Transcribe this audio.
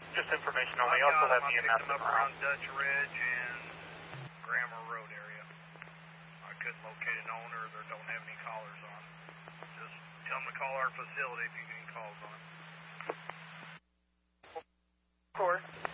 Just information only. I also have EMS up around Dutch Ridge and Grammar Road area. I couldn't locate an owner. They don't have any callers on. Just tell them to call our facility if you get any calls on. 4.